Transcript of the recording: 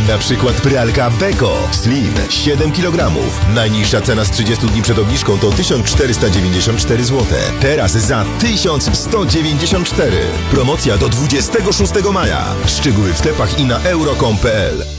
Na przykład pralka Beko Slim 7 kg. Najniższa cena z 30 dni przed obniżką to 1494 zł. Teraz za 1194. Promocja do 26 maja. Szczegóły w sklepach i na euro.com.pl.